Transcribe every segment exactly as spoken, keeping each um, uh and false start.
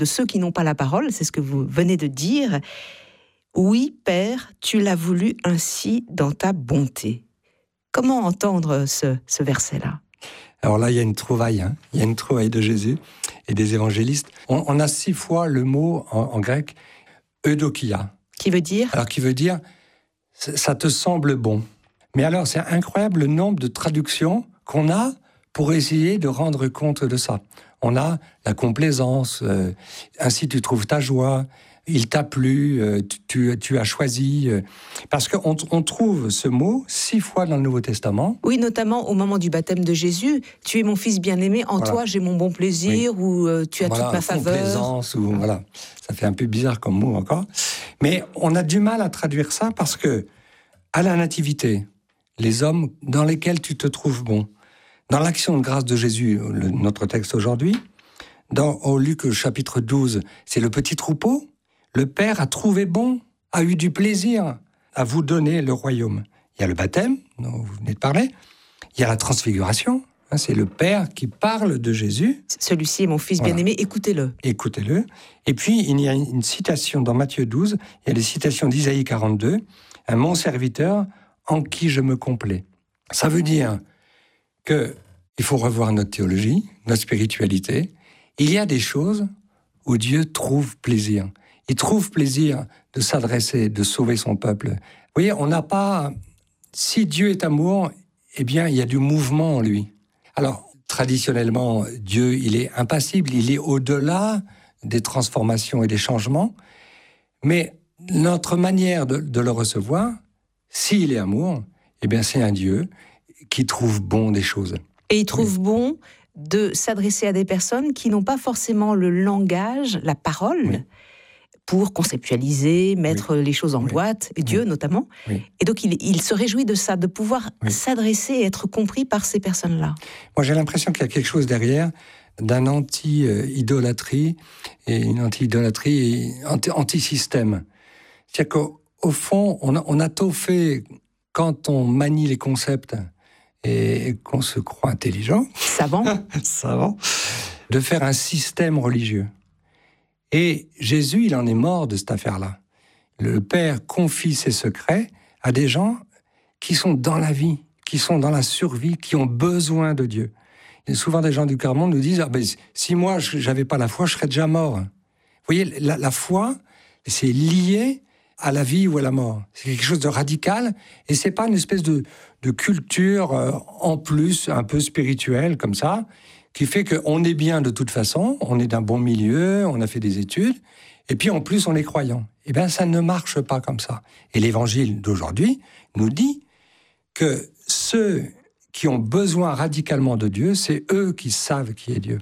de ceux qui n'ont pas la parole, c'est ce que vous venez de dire. Oui, Père, tu l'as voulu ainsi dans ta bonté. Comment entendre ce, ce verset-là ? Alors là, il y a une trouvaille, hein. Il y a une trouvaille de Jésus et des évangélistes. On, on a six fois le mot en, en grec « eudokia ». Qui veut dire ? Alors, qui veut dire « ça te semble bon ». Mais alors, c'est incroyable le nombre de traductions qu'on a pour essayer de rendre compte de ça. On a la complaisance, euh, ainsi tu trouves ta joie, il t'a plu, euh, tu, tu as choisi. Euh, parce qu'on on trouve ce mot six fois dans le Nouveau Testament. Oui, notamment au moment du baptême de Jésus. Tu es mon fils bien-aimé, en voilà. toi j'ai mon bon plaisir, oui. ou euh, tu as voilà, toute ma faveur. Complaisance, ou voilà. Ça fait un peu bizarre comme mot encore. Mais on a du mal à traduire ça parce que, à la nativité, les hommes dans lesquels tu te trouves bon, dans l'action de grâce de Jésus, le, notre texte aujourd'hui, dans au Luc chapitre douze, c'est le petit troupeau. Le Père a trouvé bon, a eu du plaisir à vous donner le royaume. Il y a le baptême, dont vous venez de parler. Il y a la transfiguration. Hein, c'est le Père qui parle de Jésus. Celui-ci est mon fils voilà. bien-aimé, écoutez-le. Écoutez-le. Et puis, il y a une citation dans Matthieu douze, il y a les citations d'Isaïe quarante-deux, « Un mon serviteur en qui je me complais ». Ça veut dire qu'il faut revoir notre théologie, notre spiritualité. Il y a des choses où Dieu trouve plaisir. Il trouve plaisir de s'adresser, de sauver son peuple. Vous voyez, on n'a pas... Si Dieu est amour, eh bien, il y a du mouvement en lui. Alors, traditionnellement, Dieu, il est impassible, il est au-delà des transformations et des changements. Mais notre manière de, de le recevoir, s'il est amour, eh bien, c'est un Dieu qui trouve bon des choses. Et il trouve oui. bon de s'adresser à des personnes qui n'ont pas forcément le langage, la parole, oui. pour conceptualiser, mettre oui. les choses en oui. boîte, et Dieu oui. notamment. Oui. Et donc, il, il se réjouit de ça, de pouvoir oui. s'adresser et être compris par ces personnes-là. Moi, j'ai l'impression qu'il y a quelque chose derrière d'un anti-idolâtrie, et une anti-idolâtrie et anti- anti-système. C'est-à-dire qu'au au fond, on a, on a tôt fait, quand on manie les concepts et qu'on se croit intelligent, savant, savant, de faire un système religieux. Et Jésus, il en est mort de cette affaire-là. Le Père confie ses secrets à des gens qui sont dans la vie, qui sont dans la survie, qui ont besoin de Dieu. Et souvent, des gens du quart-monde nous disent ah, ben, « si moi, je n'avais pas la foi, je serais déjà mort. » Vous voyez, la, la foi, c'est lié à la vie ou à la mort. C'est quelque chose de radical, et c'est pas une espèce de, de culture euh, en plus, un peu spirituelle, comme ça, qui fait qu'on est bien de toute façon, on est d'un bon milieu, on a fait des études, et puis en plus on est croyant. Eh bien, ça ne marche pas comme ça. Et l'évangile d'aujourd'hui nous dit que ceux qui ont besoin radicalement de Dieu, c'est eux qui savent qui est Dieu.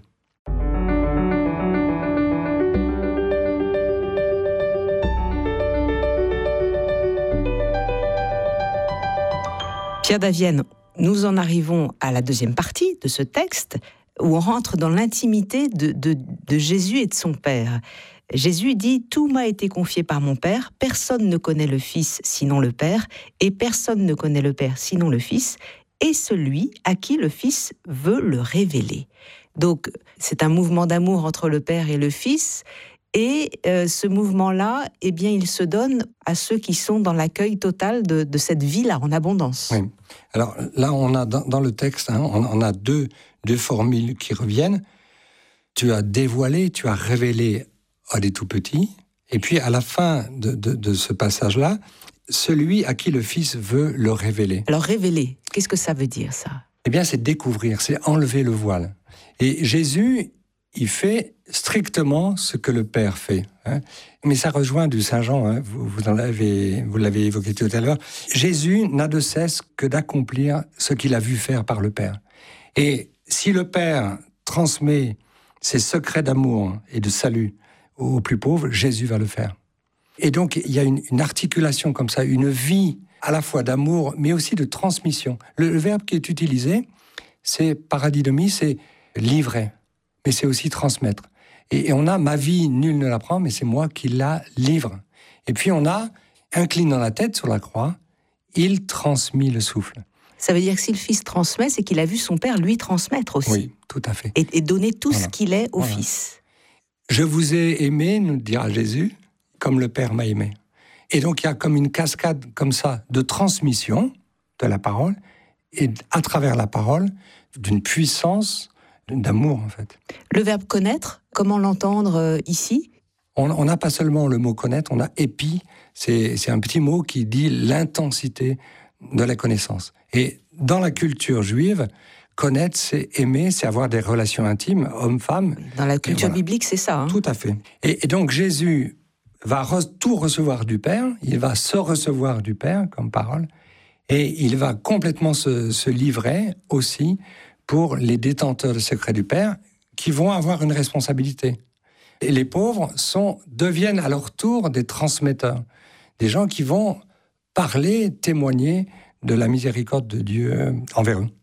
Pierre Davienne, nous en arrivons à la deuxième partie de ce texte, où on rentre dans l'intimité de, de, de Jésus et de son Père. Jésus dit « Tout m'a été confié par mon Père, personne ne connaît le Fils sinon le Père, et personne ne connaît le Père sinon le Fils, et celui à qui le Fils veut le révéler. » Donc, c'est un mouvement d'amour entre le Père et le Fils, et euh, ce mouvement-là, eh bien, il se donne à ceux qui sont dans l'accueil total de, de cette vie-là, en abondance. Oui. Alors là, on a dans, dans le texte, hein, on, on a deux, deux formules qui reviennent. Tu as dévoilé, tu as révélé à des tout-petits. Et puis, à la fin de, de, de ce passage-là, celui à qui le Fils veut le révéler. Alors, révéler, qu'est-ce que ça veut dire, ça ? Eh bien, c'est découvrir, c'est enlever le voile. Et Jésus, il fait strictement ce que le Père fait. Hein. Mais ça rejoint du Saint Jean, hein. vous, vous, en avez, vous l'avez évoqué tout à l'heure. Jésus n'a de cesse que d'accomplir ce qu'il a vu faire par le Père. Et si le Père transmet ses secrets d'amour et de salut aux plus pauvres, Jésus va le faire. Et donc, il y a une, une articulation comme ça, une vie à la fois d'amour, mais aussi de transmission. Le, le verbe qui est utilisé, c'est paradidomie, c'est livrer. Mais c'est aussi transmettre. Et, et on a « ma vie, nul ne la prend, mais c'est moi qui la livre ». Et puis on a « inclinant la tête sur la croix, il transmit le souffle ». Ça veut dire que si le Fils transmet, c'est qu'il a vu son Père lui transmettre aussi. Oui, tout à fait. Et, et donner tout voilà. ce qu'il est au voilà. Fils. Je vous ai aimé, nous dira Jésus, comme le Père m'a aimé. Et donc il y a comme une cascade comme ça de transmission de la parole, et à travers la parole, d'une puissance, d'amour en fait. Le verbe connaître, comment l'entendre euh, ici ? On n'a pas seulement le mot connaître, on a épi, c'est, c'est un petit mot qui dit l'intensité de la connaissance. Et dans la culture juive, connaître, c'est aimer, c'est avoir des relations intimes, homme-femme. Dans la culture voilà. biblique, c'est ça. Hein. Tout à fait. Et, et donc Jésus va re- tout recevoir du Père, il va se recevoir du Père comme parole, et il va complètement se, se livrer aussi pour les détenteurs de secrets du Père, qui vont avoir une responsabilité. Et les pauvres sont, deviennent à leur tour des transmetteurs, des gens qui vont parler, témoigner de la miséricorde de Dieu envers eux.